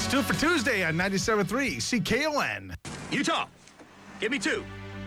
It's 2 for Tuesday on 97.3 CKON. Utah, give me 2.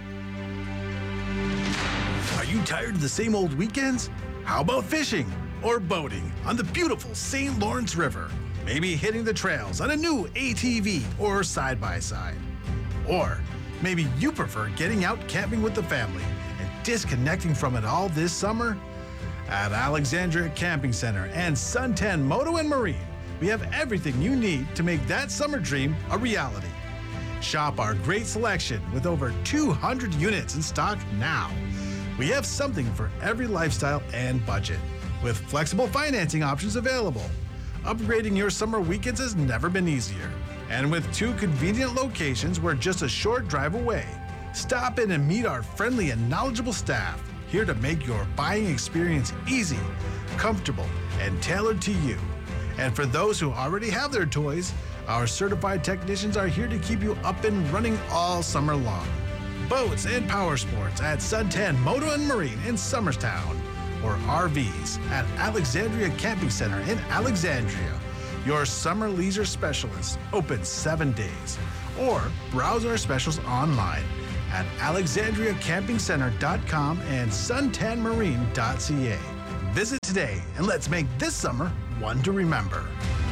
Are you tired of the same old weekends? How about fishing or boating on the beautiful St. Lawrence River? Maybe hitting the trails on a new ATV or side-by-side. Or maybe you prefer getting out camping with the family and disconnecting from it all this summer? At Alexandria Camping Center and Suntan Moto and Marine, we have everything you need to make that summer dream a reality. Shop our great selection with over 200 units in stock now. We have something for every lifestyle and budget, with flexible financing options available. Upgrading your summer weekends has never been easier. And with 2 convenient locations, we're just a short drive away. Stop in and meet our friendly and knowledgeable staff, here to make your buying experience easy, comfortable, and tailored to you. And for those who already have their toys, our certified technicians are here to keep you up and running all summer long. Boats and power sports at Suntan Moto and Marine in Summerstown, or RVs at Alexandria Camping Center in Alexandria. Your summer leisure specialist, open 7 days. Or browse our specials online at alexandriacampingcenter.com and suntanmarine.ca. Visit today and let's make this summer one to remember.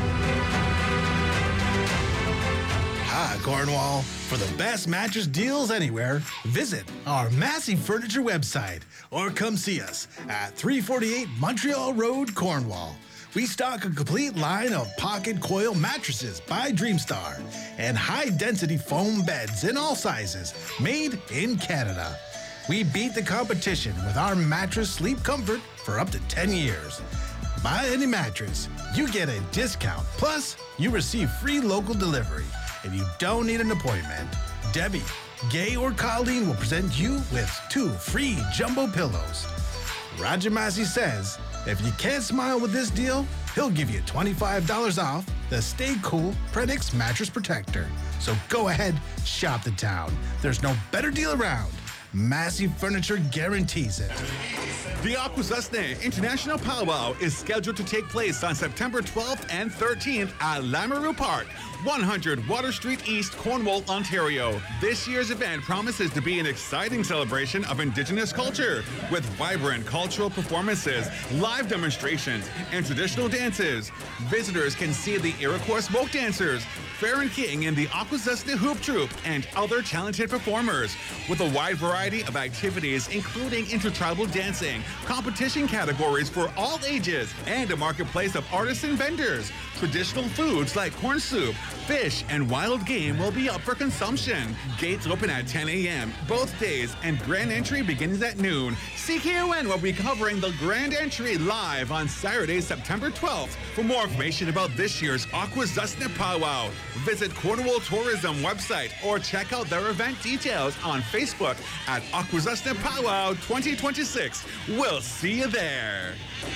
Hi, Cornwall. For the best mattress deals anywhere, visit our Massey Furniture website or come see us at 348 Montreal Road, Cornwall. We stock a complete line of pocket coil mattresses by Dreamstar and high-density foam beds in all sizes, made in Canada. We beat the competition with our mattress sleep comfort for up to 10 years. Buy any mattress, you get a discount, plus you receive free local delivery, and you don't need an appointment. Debbie, Gay, or Colleen will present you with 2 free jumbo pillows. Roger Massey says, if you can't smile with this deal, he'll give you $25 off the Stay Cool Predix Mattress Protector. So go ahead, shop the town. There's no better deal around. Massey Furniture guarantees it. The Akwesasne International Powwow is scheduled to take place on September 12th and 13th at Lamoureux Park, 100 Water Street East, Cornwall, Ontario. This year's event promises to be an exciting celebration of Indigenous culture with vibrant cultural performances, live demonstrations, and traditional dances. Visitors can see the Iroquois Smoke Dancers, Farron King and the Akwesasne Hoop Troupe, and other talented performers, with a wide variety of activities including intertribal dancing, competition categories for all ages, and a marketplace of artisan vendors. Traditional foods like corn soup, fish, and wild game will be up for consumption. Gates open at 10 a.m. both days, and grand entry begins at noon. CKON will be covering the grand entry live on Saturday, September 12th. For more information about this year's Akwesasne Powwow, visit Cornwall Tourism website or check out their event details on Facebook at Akwesasne Powwow 2026. We'll see you there.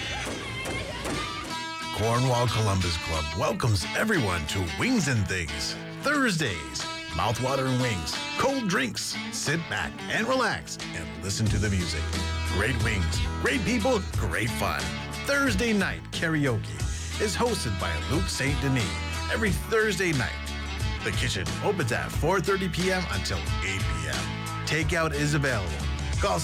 Cornwall Columbus Club welcomes everyone to Wings and Things. Thursdays, mouthwatering wings, cold drinks. Sit back and relax and listen to the music. Great wings, great people, great fun. Thursday night karaoke is hosted by Luke St. Denis every Thursday night. The kitchen opens at 4:30 p.m. until 8 p.m. Takeout is available. Call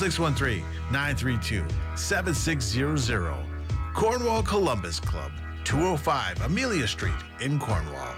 613-932-7600. Cornwall Columbus Club, 205 Amelia Street in Cornwall.